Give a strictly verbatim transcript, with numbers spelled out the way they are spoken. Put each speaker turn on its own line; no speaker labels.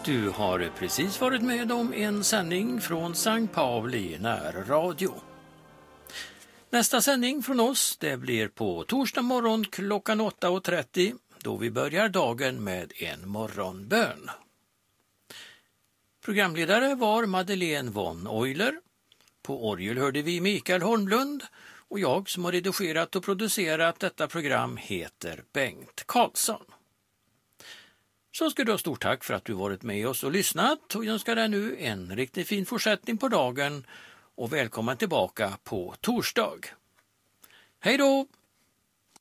Du har precis varit med om en sändning från Sankt Pauli närradio. Nästa sändning från oss det blir på torsdag morgon klockan åtta och trettio då vi börjar dagen med en morgonbön. Programledare var Madeleine von Euler. På orgel hörde vi Mikael Holmlund och jag som har redigerat och producerat detta program heter Bengt Karlsson. Så ska du ha stort tack för att du varit med oss och lyssnat och jag önskar dig nu en riktigt fin fortsättning på dagen och välkommen tillbaka på torsdag. Hej då!